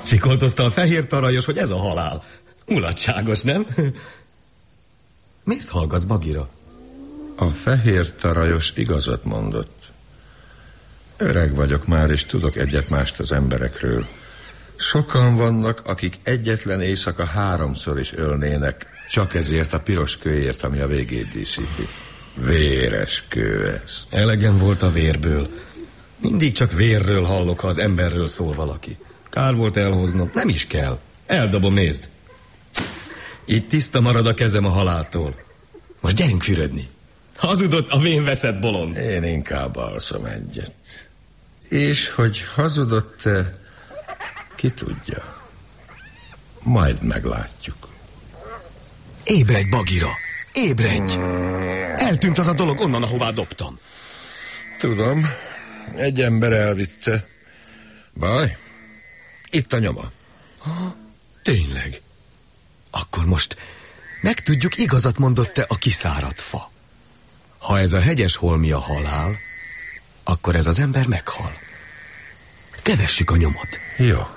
Azt csikoltozta a fehér tarajos, hogy ez a halál. Mulatságos, nem? Miért hallgatsz, Bagira? A fehér tarajos igazat mondott. Öreg vagyok már, és tudok egyet-mást az emberekről. Sokan vannak, akik egyetlen éjszaka 3-szor is ölnének, csak ezért a piros kőért, ami a végét díszíti. Véres kő ez. Elegem volt a vérből. Mindig csak vérről hallok, ha az emberről szól valaki. Kár volt elhoznom. Nem is kell. Eldobom, nézd. Így tiszta marad a kezem a haláltól. Most gyerünk fürödni. Hazudott a vén veszett bolond. Én inkább alszom egyet. És hogy hazudott-e, ki tudja. Majd meglátjuk. Ébredj, Bagira! Ébredj! Eltűnt az a dolog onnan, ahová dobtam. Tudom. Egy ember elvitte. Baj, itt a nyoma. Tényleg? Akkor most megtudjuk, igazat mondott-e a kiszáradt fa. Ha ez a hegyes holmi a halál, akkor ez az ember meghal. Kövessük a nyomot. Jó.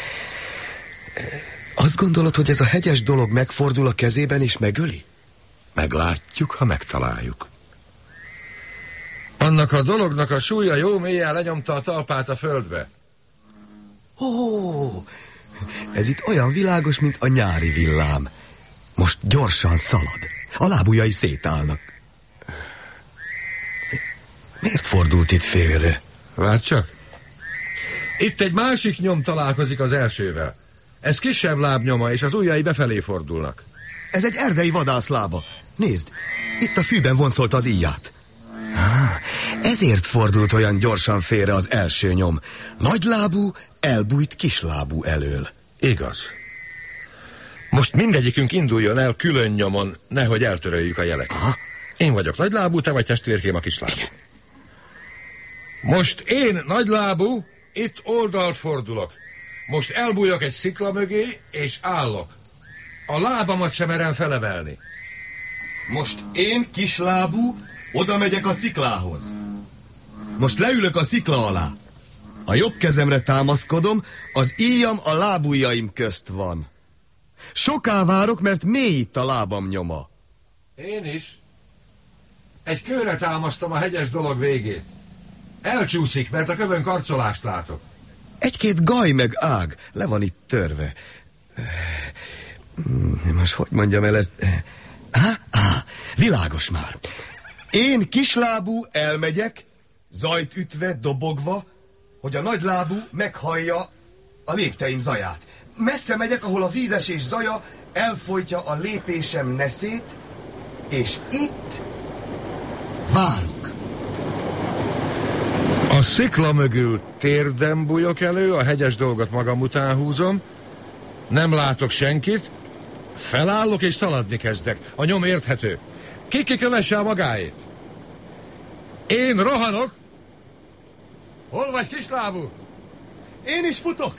Azt gondolod, hogy ez a hegyes dolog megfordul a kezében és megöli? Meglátjuk, ha megtaláljuk. Annak a dolognak a súlya jó mélyen lenyomta a talpát a földbe. Ó, ez itt olyan világos, mint a nyári villám. Most gyorsan szalad. A lábujjai szétállnak. Miért fordult itt félre? Várj csak. Itt egy másik nyom találkozik az elsővel. Ez kisebb lábnyoma, és az ujjai befelé fordulnak. Ez egy erdei vadászlába. Nézd, itt a fűben vonszolta az íját. Ezért fordult olyan gyorsan félre az első nyom. Nagylábú elbújt kislábú elől. Igaz. Most mindegyikünk induljon el külön nyomon, nehogy eltöröljük a jeleket. Aha. Én vagyok nagylábú, te vagy testvérkém a kislábú. Most én nagylábú, itt oldalt fordulok. Most elbújok egy szikla mögé, és állok. A lábamat sem merem felemelni. Most én kislábú, oda megyek a sziklához. Most leülök a szikla alá. A jobb kezemre támaszkodom, az íjam a lábujjaim közt van. Soká várok, mert mély itt a lábam nyoma. Én is. Egy kőre támasztom a hegyes dolog végét. Elcsúszik, mert a kövön karcolást látok. Egy-két gaj meg ág le van itt törve. Most hogy mondjam el ezt? Világos már. Én kislábú elmegyek, zajt ütve, dobogva, hogy a nagylábú meghallja a lépteim zaját. Messze megyek, ahol a vízesés zaja elfojtja a lépésem neszét, és itt várok. A szikla mögül térden bújok elő, a hegyes dolgot magam után húzom, nem látok senkit, felállok és szaladni kezdek. A nyom érthető. Ki kövesse a magáét. Én rohanok. Hol vagy, kislábú? Én is futok.